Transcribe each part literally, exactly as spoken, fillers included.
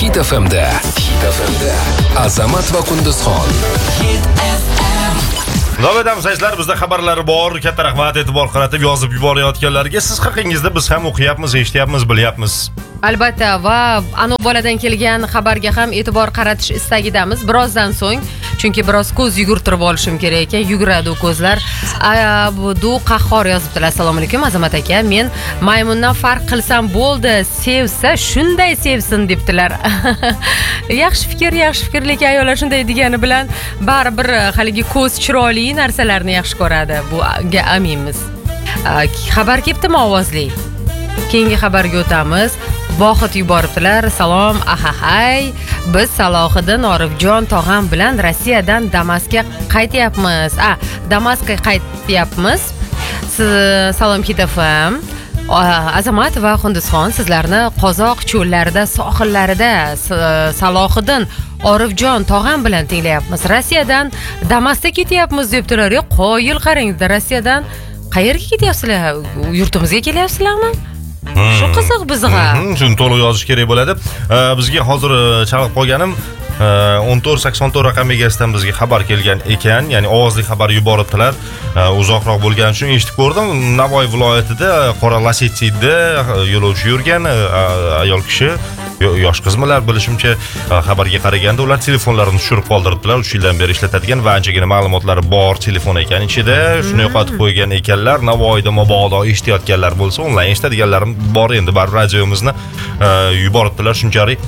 Hit F M'da Hit F M'da Azamat va Qunduzxon. Hit F M. Navbatdagi saytlar bizda xabarlar bor. Katta rahmat e'tibor qaratib yozib yuborayotganlarga. Siz haqingizda biz ham o'qiyapmiz, eshityapmiz, bilyapmiz. Albatta va ana boladan kelgan xabarga ham e'tibor qaratish istagidamiz. Birozdan so'ng, chunki biroz ko'z yugurtirib olishim kerak ekan. Yuguradi ko'zlar. Bu qahhor yozibdilar. Assalomu alaykum Azamat aka. Men maymundan farq qilsam bo'ldi. Sevsa shunday sevsin debdilar. Yaxshi fikr, yaxshi fikr, lekin ayollar shunday degani bilan baribir haligi ko'z chiroyli narsalarni yaxshi ko'radi. Buga aminmiz. Xabar kelibdimi ovozli? Keyingi xabarga o'tamiz. Vohid yuboribdilar. Salom, ahahay. Biz Salohiddin Orifjon tog'am bilan Rossiyadan Damaskka qaytyapmiz. A, Damaskka qaytyapmiz. Salom Hit F M. Azamat va Qunduzxon, sizlarni Qozoq cho'llarida, sohillarida Salohiddin Orifjon tog'am bilan tinglayapmiz. Rossiyadan Damaskka ketyapmiz debdilar. Yo'q, qoyil qarang, Rossiyadan qayerga ketyapsizlar? Yurtimizga kelyapsizlarmi? Shu qiziq bizga. Shuni to'liq yozish kerak bo'ladi. Bizga hozir chalib qolganim o'n to'rt sakson to'rt raqam egasidan bizga xabar kelgan ekan, ya'ni ovozli xabar yuboribdilar. Uzoqroq bo'lgani uchun eshitib ko'rdim. Navoiy viloyatida Qora Lasetiyda yo'lovchi yurgan ayol kishi, yosh qizmilar bilishimcha xabarga qaraganda ular telefonlarini tushirib qoldiribdilar. uch yildan beri ishlatadigan va anchagina ma'lumotlari bor telefon ekan ichida. Shuni yo'qotib qo'ygan ekanlar. Navoiyda mabodo eshitayotganlar bo'lsa, onlayn eshitadiganlarim bor, endi bar radiomizni yuboribdilar shunchalik.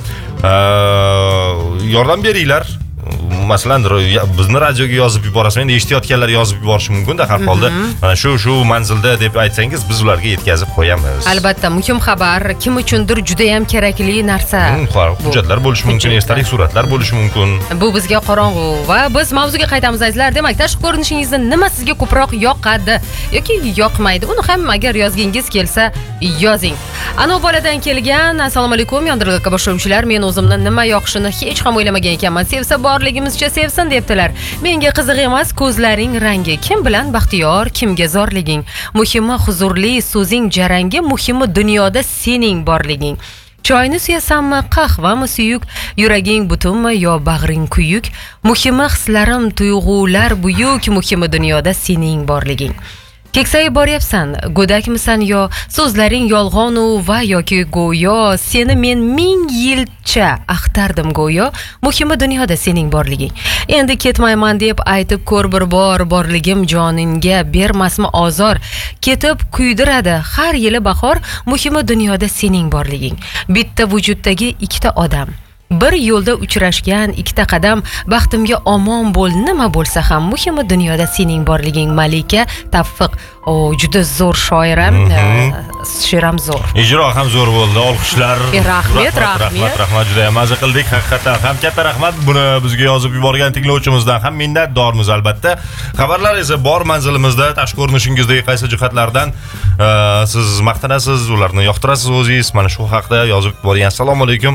Yordam beringlar. Masalan, bizni radioga yozib yuborasizlar, endi eshitayotganlar yozib yuborishi mumkin-da har holda. Mana shu shu manzilda deb aytsangiz, biz ularga yetkazib qo'yamiz. Albatta, muhim xabar, kim uchundir juda ham kerakli narsa. Hujjatlar bo'lishi mumkin, esdalik suratlar bo'lishi mumkin. Bu bizga qorong'u va biz mavzuga qaytamiz azizlar. Demak, tashqi ko'rinishingizni nima sizga ko'proq yoqadi yoki yoqmaydi? Uni ham agar yozgingiz kelsa, yozing. Ana boladan kelgan assalomu alaykum yondirliqqa boshlovchilar. Men o'zimni nima yoqishini hech ham o'ylamagan ekanman. Sevsa borligimizcha sevsin debdilar. Menga qiziq emas ko'zlaring rangi. Kim bilan baxtiyor, kimga zorliging. Muhimi huzurli so'zing jarangi, muhimi dunyoda sening borliging. Choyni suyasanmi, qahvami suyuk, yuraging butunmi yo bag'ring kuyuk. Muhimi hislarim, tuyg'ular buyuk, muhimi dunyoda sening borliging. Keksayib boryapsan, go'dakmisan yo so'zlaring yolg'on va yoki go'yo, seni men ming yilcha axtardim go'yo, muhimi dunyoda sening borliging. Endi ketmayman deb aytib ko'r bir bor, borligim joningga bermasmi ozor, ketib kuydiradi har yili bahor, muhimi dunyoda sening borliging. Bitta vujuddagi ikkita odam, bir yo'lda uchrashgan ikkita qadam, baxtimga omon bo'l, nima bo'lsa ham muhimi dunyoda sening borliging. Malika Tavfiq. O, juda zo'r shoiram, she'ram zo'r. Ijro ham zo'r bo'ldi. Olqishlar. Rahmat, rahmat. Rahmat, juda ham maza qildik. Haqiqatan ham katta rahmat buni bizga yozib yuborgan tinglovchimizdan ham minnatdormiz albatta. Xabarlar esa bor manzilimizda. Tashqi ko'rinishingizdagi qaysi jihatlardan siz maqtanasiz, ularni yoqtirasiz o'zingiz? Mana shu haqda yozib yuborgan. Assalomu alaykum.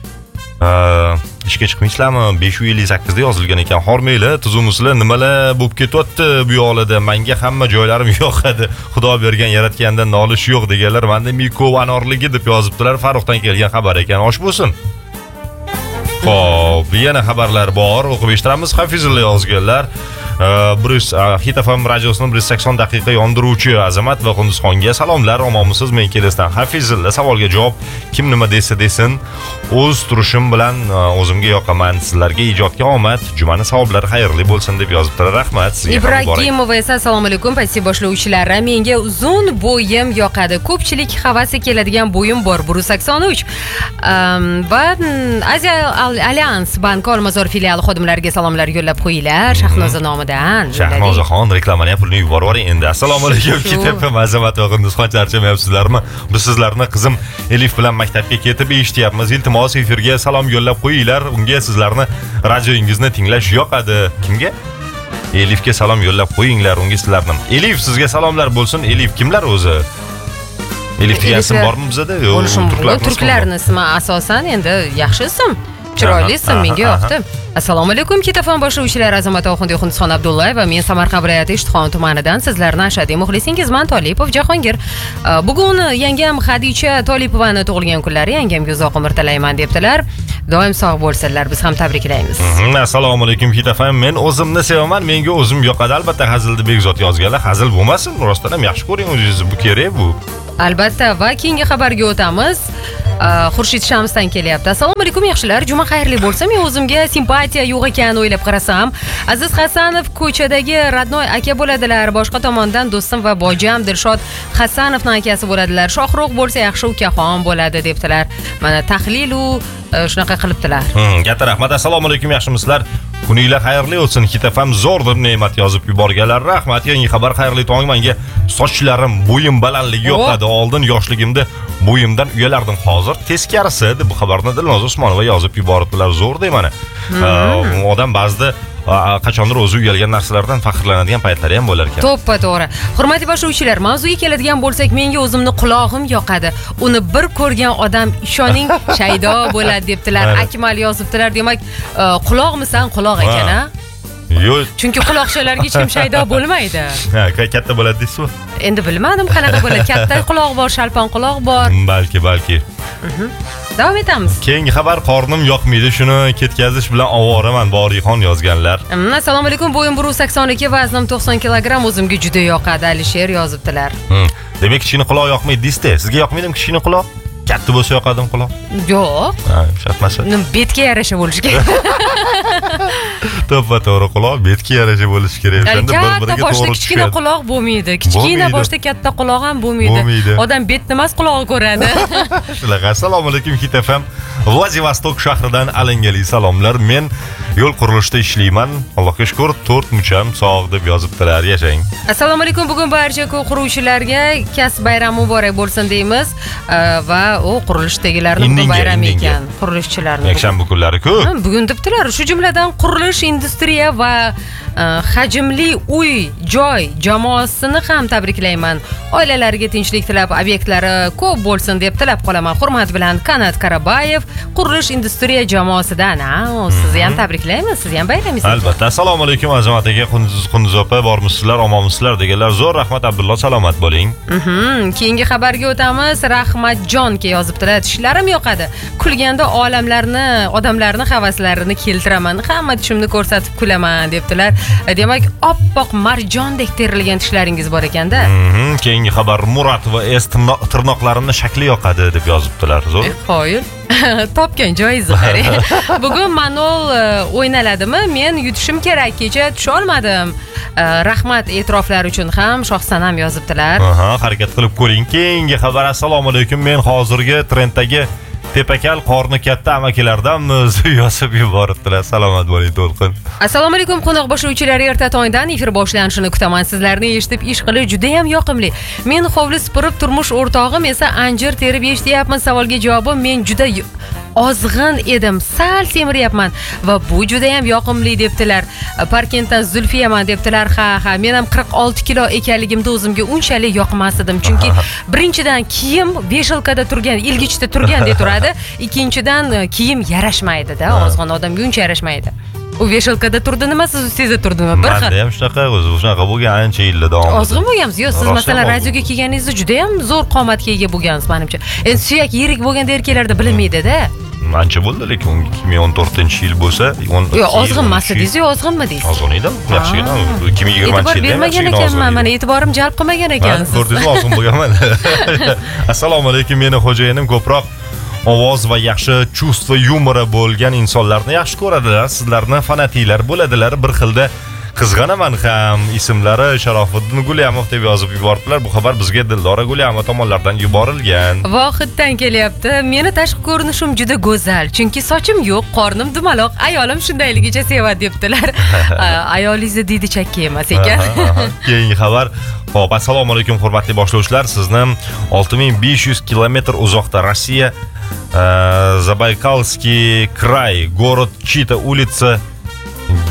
ishga chiqmaysizlarmi? besh yuz ellik sakkizda yozilgan ekan. Hormayli, tuzumizlar nimalar bo'lib ketyapti bu yo'lida. Menga hamma joylarim yoqadi. Xudo bergan yaratgandan nolish yo'q deganlar. Menda Miko anorligi deb yozibdilar. Farruxdan kelgan xabar ekan. Osh bo'lsin. Xo'p, yana xabarlar bor. O'qib eshitamiz. Hafizullo yozganlar. Hit F M radiosini bir yuz sakson daqiqa yondiruvchi Azamat va Qunduzxonga salomlar. Omonmisiz? Men kelesdan Hafizullo. Savolga javob, kim nima desa desin, o'z turishim bilan o'zimga yoqaman. Sizlarga ijodga omad, jumani savoblari xayrli bo'lsin deb yozibdilar. Rahmat sizga. Ibragimova esa assalomu alaykum, paysi boshlovchilar. Menga uzun bo'yim yoqadi. Ko'pchilik havasi keladigan bo'yim bor. bir yuz sakson uch. Va Aziya Alyans bank Olmazor filiali xodimlariga salomlar yo'llab qo'yinglar. Shahnoza nomidan. Shahnozaxon reklamani ham pulini yuborib yuboring endi. Assalomu alaykum. Ketib Azamat va Qunduzxon, charchamayapsizlarmi? Biz sizlarni qizim Elif bilan maktabga ketib eshityapmiz. Iltimos efirga salom yo'llab qo'yinglar. Unga sizlarni radioingizni tinglash yoqadi. Kimga? Elifga salom yo'llab qo'yinglar unga sizlarni. Elif, sizga salomlar bo'lsin. Elif kimlar o'zi? Elif degan ism bormi bizda? Turklarning ismi asosan endi yaxshi ism. Chiroylisan, Aha, menga aha, yoqdi. Assalomu alaykum, Kitafon boshlovchilari Azamat Oxundiy Xundisxon Abdullayev va men Samarqand viloyati Ishtixon tumanidan sizlarni ashaddiy muxlisingizman Tolipov Jahongir. Bugun yangam Xadicha Tolipovani tug'ilgan kunlari, yangamga uzoq umr tilayman debdilar. Doim sog' bo'lsinlar, biz ham tabriklaymiz. Assalomu alaykum Kitafon, men o'zimni sevaman, menga o'zim yoqadi. Albatta hazilni Begzod yozganlar, hazil bo'lmasin, rostdan ham yaxshi ko'ring o'zingizni, bu kerak bu. Albatta, va keyingi xabarga o'tamiz. Xurshid Shamsdan kelyapti. Assalomu alaykum yaxshilar, juma xayrli bo'lsa, men o'zimga simpatiya yo'q ekan o'ylab qarasam, Aziz Hasanov ko'chadagi Radnoy aka bo'ladilar, boshqa tomondan do'stim va bojam Dilshod Hasanovning akasi bo'ladilar. Shohruh bo'lsa yaxshi ukaxon bo'ladi debdilar. Mana tahlil u shunaqa qilibdilar. Hmm, katta rahmat. Assalomu alaykum, yaxshimisizlar? Kuninglar xayrli o'tsin. Kitafam zo'rdir ne'mat yozib yuborganlar. Rahmat. Yangi xabar, xayrli tong. Menga sochlarim, bo'yim balandligi yo'qadi. Oldin yoshligimda bo'yimdan uyalardim. Hozir teskarisi deb bu xabarni Dilnoz Usmonova yozib yuboribdilar. Zo'r deyman. Odam ba'zida qachondir o'zi uyalgan narsalardan faxrlanadigan paytlari ham bo'lar ekan. To'ppa to'g'ri. Hurmatli boshlovchilar, mavzuga keladigan bo'lsak, menga o'zimni qulog'im yoqadi. Uni bir ko'rgan odam ishoning shaydo bo'ladi debdilar. Akmal yozibdilar. Demak, quloqmisan, quloq ekan, a? Yo'q. Chunki quloqchalarga hech kim shaydo bo'lmaydi. Ha, katta bo'ladi deysizmi? Endi bilmadim qanaqa bo'ladi. Katta quloq bor, shalpon quloq bor. Balki, balki. Davom etamiz. Keyingi xabar, qornim yoqmaydi, shuni ketkazish bilan ovoraman, Borixon yozganlar. Assalomu alaykum, bo'yim bir sakson ikki, vaznim to'qson kilogramm, o'zimga juda yoqadi, Alisher yozibdilar. Demak, kichkina quloq yoqmaydi deysiz-da. Sizga yoqmaydimi kichkina quloq? Katta bo'lsa yoqadimi quloq? Yo'q. Ha, shartmasa. Betga yarasha bo'lishi kerak. To'ppa to'g'ri, quloq betga yarasha bo'lishi kerak. Shunda bir-biriga to'g'ri boshda kichkina quloq bo'lmaydi. Kichkina boshda katta quloq ham bo'lmaydi. Odam betni emas, quloqni ko'radi. Shunaqa. Assalomu alaykum Kitafam. Vladivostok shahridan alangali salomlar. Men yo'l qurilishida ishlayman. Allohga shukr, to'rt mucham sog' deb yozibdilar. Yashang. Assalomu alaykum. Bugun barcha quruvchilarga kasb bayrami muborak bo'lsin deymiz va u qurilishdagilarning bugun bayrami ekan, qurilishchilarning. Yakshanba kunlari-ku. Bugun debdilar. Shu jumladan qurilish industriya va hajmli uy joy jamoasini ham tabriklayman. Oilalariga tinchlik tilab, obyektlari ko'p bo'lsin deb tilab qolaman. Hurmat bilan Kanat Karabayev qurilish industriya jamoasidan. Sizni ham tabriklaymiz. Siz ham bayramingiz. Albatta. Assalomu alaykum Azamat aka, Qunduz opa, bormisizlar, omonmisizlar deganlar. Zo'r rahmat, Abdulloh, salomat bo'ling. Mhm. Keyingi xabarga o'tamiz. Rahmatjon ke yozibdilar. Tishlarim yoqadi. Kulganda olamlarni, odamlarni havaslarini keltiraman. Hamma tishimni ko'rsatib kulaman debdilar. Demak, oppoq marjondek terilgan tishlaringiz bor ekanda. Mhm. Keyingi xabar, Murat va Es tirnoqlarimni shakli yoqadi deb yozibdilar. Zo'r. Qoyil. Topgan joyingizni qarang. Bugun Manol o'ynaladimi? Men yutishim kerak, kecha tusha olmadim. Rahmat e'tiroflar uchun ham Shohsanam yozibdilar. Aha, harakat qilib ko'ring. Keyingi xabar, assalomu alaykum. Men hozirgi trenddagi tepakal qorni katta amakilardan yozib yuboribdilar. Salomat bo'ling, To'lqin. Assalomu alaykum, qo'noq boshlovchilar, erta tongdan efir boshlanishini kutaman. Sizlarni eshitib ish qilish juda ham yoqimli. Men hovli supurib, turmush o'rtog'im esa anjir terib eshityapman. Savolga javobim, men juda ozg'in edim, sal semiryapman va bu juda ham yoqimli debdilar. Parkentdan Zulfiyaman debdilar. Ha, ha, men ham qirq olti kilo ekanligimda o'zimga unchalik yoqmas edim. Chunki birinchidan kiyim veshalkada turgan, ilgichda turgan deb turadi. Ikkinchidan kiyim yarashmaydi-da, ozg'in odamga uncha yarashmaydi. U veshalkada turdi nima, siz ustingizda turdimi? Bir xil. Menda ham shunaqa, o'zi shunaqa bo'lgan ancha yillar davomida. Ozg'in bo'lgansiz. Yo'q, siz masalan radioga kelganingizda juda ham zo'r qomatga ega bo'lgansiz menimcha. Endi suyak yirik bo'lganda erkaklarda bilinmaydi-da. Ancha bo'ldi, lekin ikki ming o'n to'rtinchi yil bo'lsa, yo'q, ozg'in emas deysiz, yo'q, ozg'inmi deysiz? Ozg'in edim, yaxshigina. ikki ming yigirmanchi yilda bermagan ekanman, mana e'tiborim jalb qilmagan ekansiz. Ko'rdingizmi, ozg'in bo'lganman. Assalomu alaykum, meni xo'jayinim ko'proq ovoz va yaxshi chuvstva yumori bo'lgan insonlarni yaxshi ko'radilar. Sizlarni fanatiklar bo'ladilar. Bir xilda qizg'anaman ham. Ismlari Sharofiddin Gulyamov deb yozib yubordilar. Bu xabar bizga Dildora Gulyamov tomonlaridan yuborilgan. Vohiddan kelyapti. Meni tashqi ko'rinishim juda go'zal, chunki sochim yo'q, qornim dumaloq, ayolim shundayligicha sevadi debdilar. Ayolingizni deydi chakka emas ekan. Keyingi xabar. Xo'p, assalomu alaykum hurmatli boshlovchilar. Sizni olti ming besh yuz kilometr uzoqda Rossiya Zabaykalskiy krай, город Chita, улица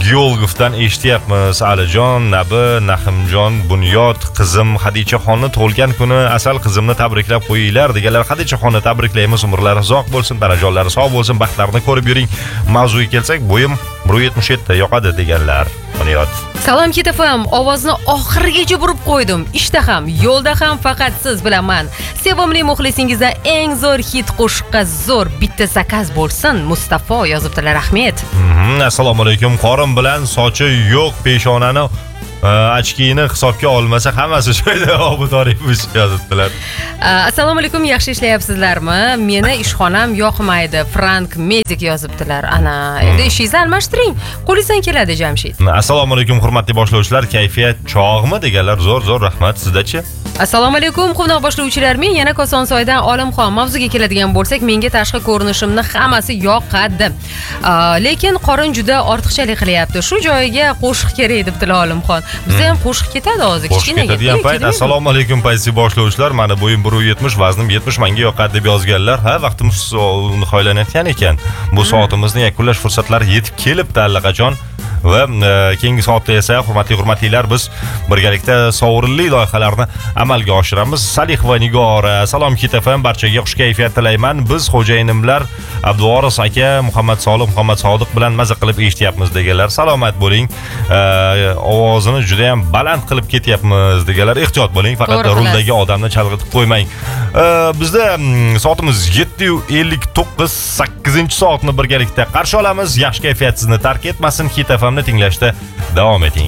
geologdan eshityapmiz. Alijon, Nabi, Nahimjon, Bunyod, qizim Xadichaxonni tug'ilgan kuni asal qizimni tabriklab qo'yinglar deganlar. Xadichaxonni tabriklaymiz, umrlari uzoq bo'lsin, darajonlari sog' bo'lsin, baxtlarini ko'rib yuring. Mavzuga kelsak, bo'yim bir yetmish yetti yoqadi deganlar. Bunyod. Salom Hit F M, ovozni oxirigacha burib qo'ydim. Ishda ham, yo'lda ham faqat siz bilaman. Sevimli muxlisingizdan eng zo'r hit qo'shiqqa zo'r bitta zakaz bo'lsin. Mustafo yozibdilar, rahmat. Mhm, assalomu alaykum. Qorin bilan sochi yo'q peshonani ochkini hisobga olmasa hammasi joyda obodoriymish yozibdilar. Assalomu alaykum, yaxshi ishlayapsizlarmi? Meni ishxonam yoqmaydi. Frank Medik yozibdilar. Ana, endi ishingizni almashtiring. Qo'lingizdan keladi, Jamshid. Assalomu alaykum, hurmatli boshlovchilar. Kayfiyat chog'mi deganlar. Zo'r, zo'r, rahmat. Sizdachi? Assalomu alaykum, quvnoq boshlovchilar. Men yana Kosonsoydan Olimxon. Mavzuga keladigan bo'lsak, menga tashqi ko'rinishimni hammasi yoqadi. Lekin qorin juda ortiqchalik qilyapti. Shu joyiga qo'shiq kerak debdilar Olimxon. Bizda ham qo'shiq ketadi hozir kichkina. Ketadigan payt. Assalomu alaykum, paysi boshlovchilar. Mana bo'yim bir yetmish, vaznim yetmish menga yoqadi deb yozganlar. Ha, vaqtimiz nihoyalanayotgan ekan. Bu soatimizni yakunlash fursatlari yetib kelibdi allaqachon. Va keyingi soatda esa hurmatli hurmatlilar biz birgalikda sovrinli loyihalarni amalga oshiramiz. Salih va Nigora, salom Hit F M, barchaga xush kayfiyat tilayman. Biz xo'jayinimlar Abduvoris aka, Muhammad Solih, Muhammad Sodiq bilan maza qilib eshityapmiz deganlar. Salomat bo'ling. Ovozini juda ham baland qilib ketyapmiz deganlar. Ehtiyot bo'ling, faqat ruldagi odamni chalg'itib qo'ymang. Bizda soatimiz yetti ellik to'qqiz, sakkizinchi soatni birgalikda qarshi olamiz. Yaxshi kayfiyat sizni tark etmasin. Hit F M ni tinglashda davom eting.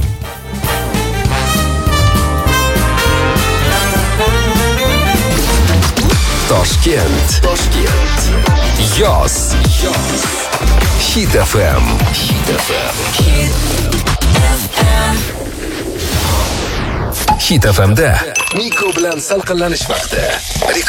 Toshkent. Toshkent. Yoz. Yoz. Hit F M. Hit F M. Hit F M'da Miko bilan salqinlanish vaqti.